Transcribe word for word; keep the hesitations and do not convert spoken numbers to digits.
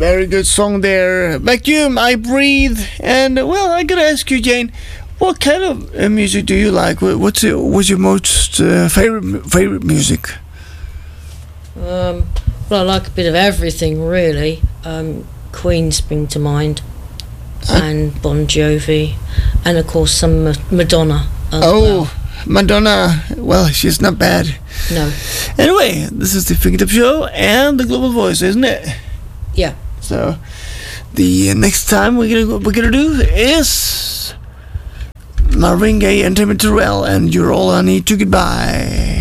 very good song there. Vacuum, I Breathe. And, uh, well, I gotta ask you, Jane, what kind of uh, music do you like? Wha- What's your, what's your most uh, favorite favorite music? Um, well, I like a bit of everything, really. Um, Queen spring to mind, and Bon Jovi, and of course some Ma- Madonna as Oh, well. Madonna. Well, she's not bad. No, Anyway, this is the Fingertip Show and the Global Voice, isn't it? yeah. So, the next time we're gonna we're gonna do is Marvin Gaye and Timmy Terrell, and You're All I Need to Get By.